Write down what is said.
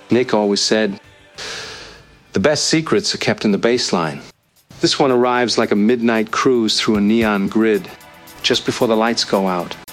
Nick always said, the best secrets are kept in the baseline. This one arrives like a midnight cruise through a neon grid, just before the lights go out.